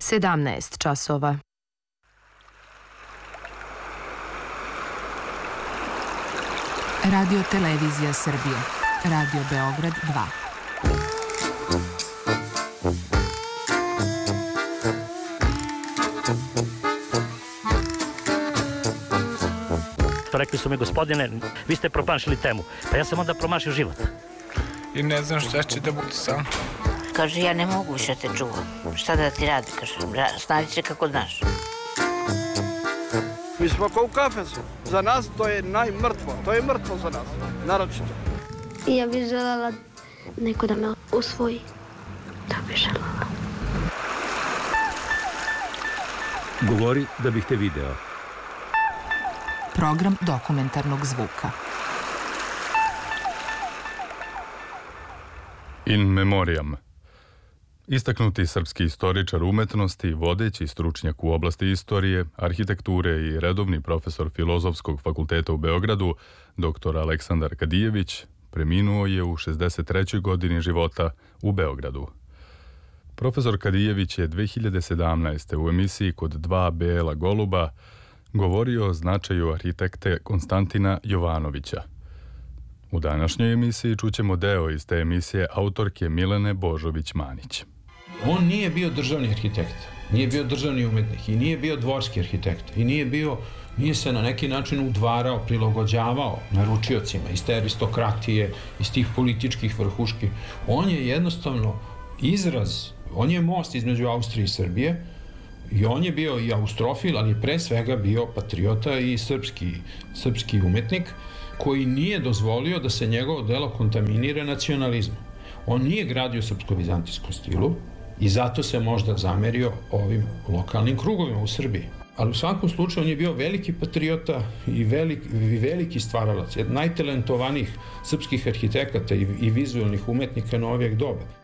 17 časova. Radio Televizija Srbije. Radio Beograd 2. Rekli su mi, gospodine, vi ste promašili temu. Pa ja sam onda promašio život. I ne znam šta će da bude sam. Kaže, ja ne mogu više te čuvam. Šta da ti radi, kaže, snađi se kako znaš. Mi smo kao u kafesu. Za nas to je najmrtvo. To je mrtvo za nas, naročito. Ja bih želela neko da me usvoji. To bih želela. Govori da bih te video. Program dokumentarnog zvuka. In memoriam. Istaknuti srpski istoričar umetnosti, vodeći stručnjak u oblasti istorije, arhitekture i redovni profesor Filozofskog fakulteta u Beogradu, dr. Aleksandar Kadijević, preminuo je u 63. godini života u Beogradu. Profesor Kadijević je 2017. u emisiji Kod dva bijela goluba govorio o značaju arhitekte Konstantina Jovanovića. U današnjoj emisiji čućemo deo iz te emisije autorke Milene Božović-Manić. On nije bio državni arhitekt, nije bio državni umetnik i nije bio dvorski arhitekt i nije se na neki način udvarao, prilagođavao naručiocima iz te aristokratije, iz tih političkih vrhuški. On je jednostavno izraz, on je most između Austrije i Srbije i on je bio i austrofil, ali je pre svega bio patriota i srpski umetnik koji nije dozvolio da se njegovo delo kontaminira nacionalizmom. On nije gradio u srpsko-vizantijskom stilu i zato se možda zamerio ovim lokalnim krugovima u Srbiji. Ali u svakom slučaju on je bio veliki patriota i veliki stvaralac, jedan najtalentovanijih srpskih arhitekata i vizualnih umetnika novijeg doba.